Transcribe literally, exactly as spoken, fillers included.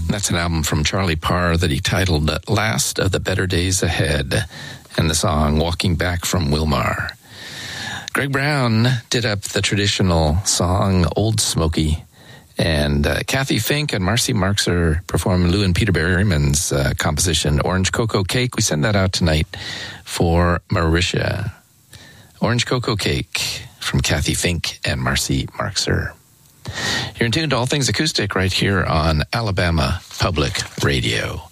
That's an album from Charlie Parr that he titled Last of the Better Days Ahead, and the song Walking Back from Wilmar. Greg Brown did up the traditional song Old Smoky, and uh, Kathy Fink and Marcy Marxer performed Lou and Peter Berryman's uh, composition Orange Cocoa Cake. We send that out tonight for Marisha. Orange Cocoa Cake from Kathy Fink and Marcy Marxer. You're in tune to All Things Acoustic right here on Alabama Public Radio.